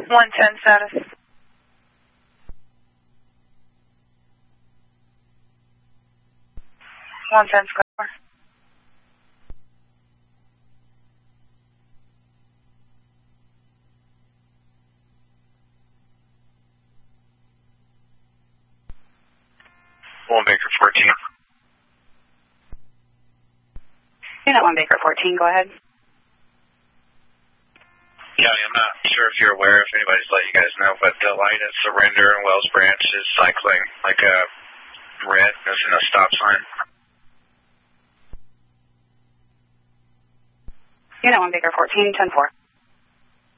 110 status. 110 square. One Baker 14. Unit 1 Baker 14, go ahead. County, I'm not sure if you're aware, if anybody's let you guys know, but the light at Surrender and Wells Branch is cycling like a red, as in a stop sign. Unit 1 Baker 14, 10-4.